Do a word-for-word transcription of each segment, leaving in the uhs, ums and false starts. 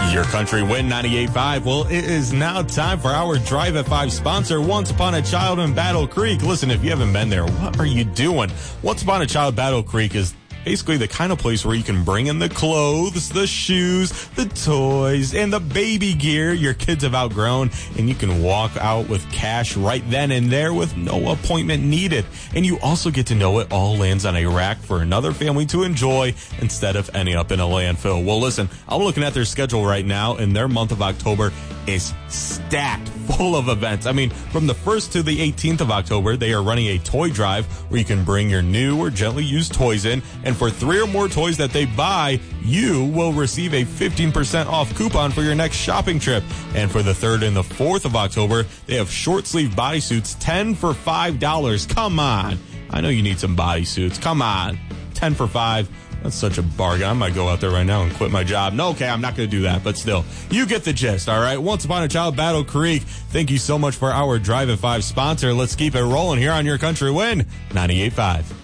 Your Country Win ninety-eight point five. Well, it is now time for our Drive at five sponsor, Once Upon a Child in Battle Creek. Listen, if you haven't been there, what are you doing? Once Upon a Child Battle Creek is basically the kind of place where you can bring in the clothes, the shoes, the toys, and the baby gear your kids have outgrown, and you can walk out with cash right then and there with no appointment needed. And you also get to know it all lands on a rack for another family to enjoy instead of ending up in a landfill. Well, listen, I'm looking at their schedule right now, and their month of October is stacked full of events. I mean, from the first to the eighteenth of October, they are running a toy drive where you can bring your new or gently used toys in, and for three or more toys that they buy, you will receive a fifteen percent off coupon for your next shopping trip. And for the third and the fourth of October, they have short sleeve bodysuits, ten for five dollars. Come on. I know you need some bodysuits. Come on. ten for five. That's such a bargain. I might go out there right now and quit my job. No, okay, I'm not going to do that, but still, you get the gist, all right? Once Upon a Child Battle Creek, thank you so much for our Drive at five sponsor. Let's keep it rolling here on Your Country Win ninety-eight point five.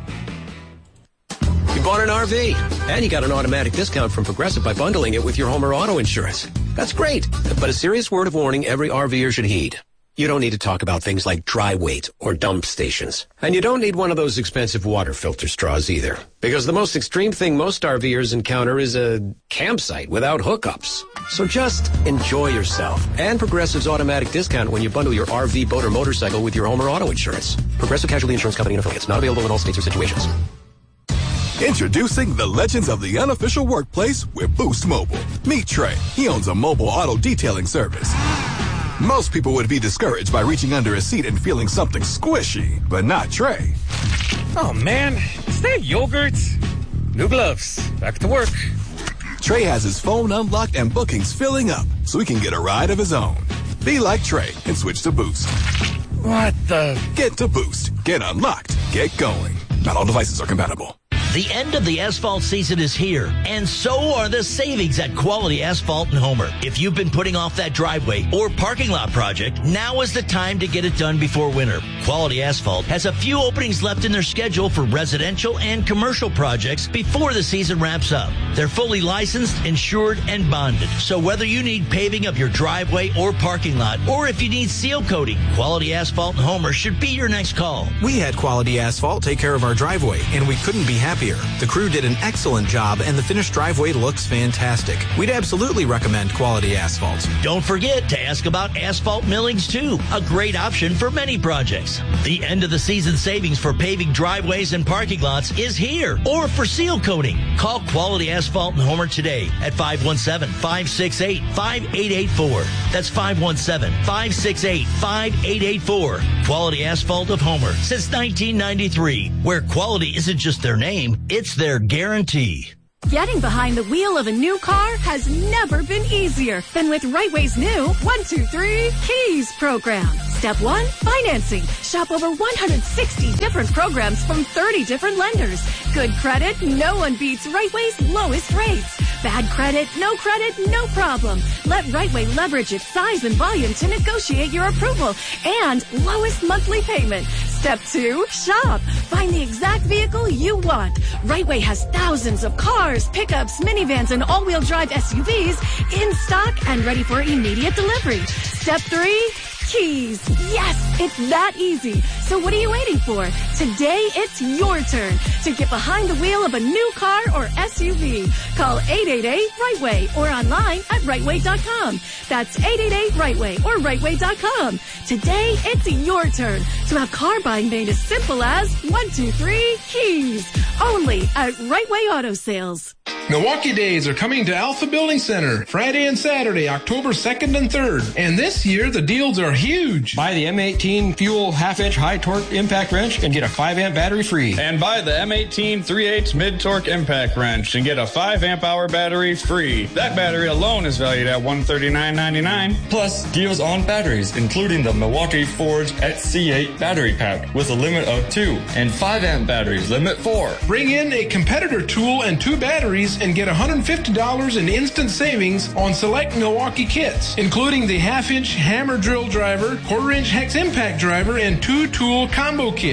You bought an R V, and you got an automatic discount from Progressive by bundling it with your home or auto insurance. That's great, but a serious word of warning every RVer should heed. You don't need to talk about things like dry weight or dump stations. And you don't need one of those expensive water filter straws either. Because the most extreme thing most RVers encounter is a campsite without hookups. So just enjoy yourself. And Progressive's automatic discount when you bundle your R V, boat, or motorcycle with your home or auto insurance. Progressive Casualty Insurance Company and affiliates. Not available in all states or situations. Introducing the legends of the unofficial workplace with Boost Mobile. Meet Trey. He owns a mobile auto detailing service. Most people would be discouraged by reaching under a seat and feeling something squishy, but not Trey. Oh man, is that yogurt? New gloves. Back to work. Trey has his phone unlocked and bookings filling up, so he can get a ride of his own. Be like Trey and switch to Boost. What the? Get to Boost. Get unlocked. Get going. Not all devices are compatible. The end of the asphalt season is here, and so are the savings at Quality Asphalt in Homer. If you've been putting off that driveway or parking lot project, now is the time to get it done before winter. Quality Asphalt has a few openings left in their schedule for residential and commercial projects before the season wraps up. They're fully licensed, insured, and bonded. So whether you need paving of your driveway or parking lot, or if you need seal coating, Quality Asphalt in Homer should be your next call. We had Quality Asphalt take care of our driveway, and we couldn't be happier. The crew did an excellent job, and the finished driveway looks fantastic. We'd absolutely recommend Quality Asphalt. Don't forget to ask about asphalt millings, too. A great option for many projects. The end of the season savings for paving driveways and parking lots is here. Or for seal coating. Call Quality Asphalt in Homer today at five one seven, five six eight, five eight eight four. That's five one seven, five six eight, five eight eight four. Quality Asphalt of Homer since nineteen ninety-three, where quality isn't just their name, it's their guarantee. Getting behind the wheel of a new car has never been easier than with Right Way's new one two three Keys program. Step one, financing. Shop over one hundred sixty different programs from thirty different lenders. Good credit, no one beats Right Way's lowest rates. Bad credit, no credit, no problem. Let Right Way leverage its size and volume to negotiate your approval and lowest monthly payment. Step two, shop. Find the exact vehicle you want. Right Way has thousands of cars, pickups, minivans, and all-wheel drive S U Vs in stock and ready for immediate delivery. Step three, Keys. Yes, it's that easy. So what are you waiting for? Today, it's your turn to get behind the wheel of a new car or S U V. Call eight eight eight, right way or online at right way dot com. That's eight eight eight, right way or right way dot com. Today, it's your turn to have car buying made as simple as one two three Keys. Only at Right Way Auto Sales. Milwaukee Days are coming to Alpha Building Center Friday and Saturday, October second and third. And this year, the deals are huge. Buy the M eighteen Fuel half-inch high-torque impact wrench and get a five amp battery free. And buy the M eighteen three eighths mid-torque impact wrench and get a five amp hour battery free. That battery alone is valued at one hundred thirty-nine ninety-nine. Plus, deals on batteries, including the Milwaukee Forge X C eight battery pack with a limit of two, and five amp batteries, limit four. Bring in a competitor tool and two batteries and get one hundred fifty dollars in instant savings on select Milwaukee kits, including the half-inch hammer drill driver, quarter-inch hex impact driver, and two-tool combo kit. Plus,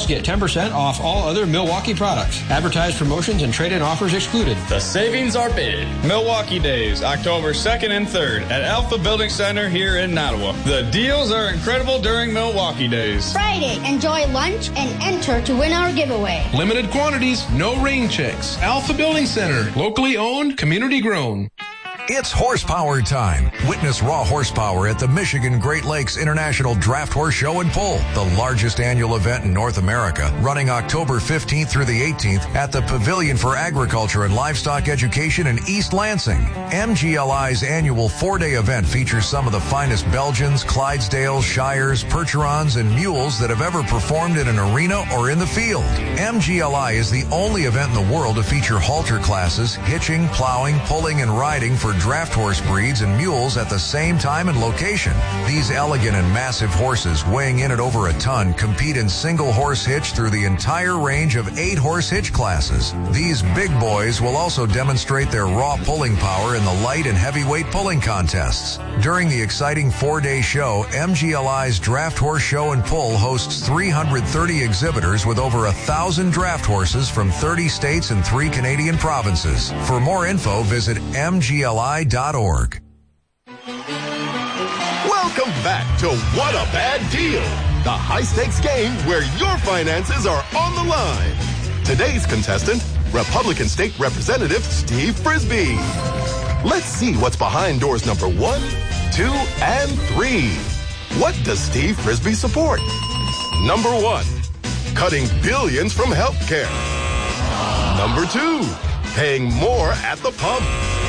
Plus, get ten percent off all other Milwaukee products. Advertised promotions and trade-in offers excluded. The savings are big. Milwaukee Days, October second and third at Alpha Building Center here in Nottawa. The deals are incredible during Milwaukee Days. Friday, enjoy lunch and enter to win our giveaway. Limited quantities, no rain checks. Alpha Building Center, locally owned, community grown. It's horsepower time. Witness raw horsepower at the Michigan Great Lakes International Draft Horse Show and Pull, the largest annual event in North America, running October fifteenth through the eighteenth at the Pavilion for Agriculture and Livestock Education in East Lansing. M G L I's annual four-day event features some of the finest Belgians, Clydesdales, Shires, Percherons, and mules that have ever performed in an arena or in the field. M G L I is the only event in the world to feature halter classes, hitching, plowing, pulling, and riding for draft horse breeds and mules at the same time and location. These elegant and massive horses, weighing in at over a ton, compete in single horse hitch through the entire range of eight horse hitch classes. These big boys will also demonstrate their raw pulling power in the light and heavyweight pulling contests. During the exciting four-day show, M G L I's Draft Horse Show and Pull hosts three hundred thirty exhibitors with over a thousand draft horses from thirty states and three Canadian provinces. For more info, visit M G L I dot org. Welcome back to What a Bad Deal, the high-stakes game where your finances are on the line. Today's contestant, Republican State Representative Steve Frisbee. Let's see what's behind doors number one, two, and three. What does Steve Frisbee support? Number one, cutting billions from healthcare. Number two, paying more at the pump.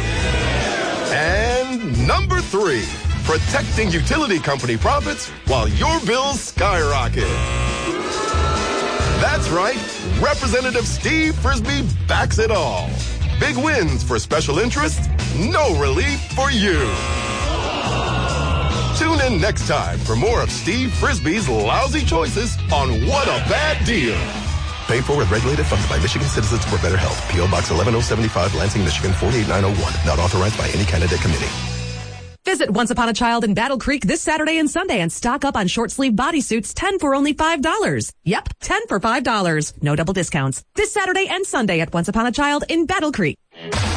And number three, protecting utility company profits while your bills skyrocket. That's right, Representative Steve Frisbee backs it all. Big wins for special interests, no relief for you. Tune in next time for more of Steve Frisbee's lousy choices on What a Bad Deal. Paid for and regulated, funded by Michigan Citizens for Better Health. P O Box eleven oh seventy-five, Lansing, Michigan four eight nine oh one. Not authorized by any candidate committee. Visit Once Upon a Child in Battle Creek this Saturday and Sunday and stock up on short-sleeve bodysuits, ten for only five dollars. Yep, ten for five dollars. No double discounts. This Saturday and Sunday at Once Upon a Child in Battle Creek.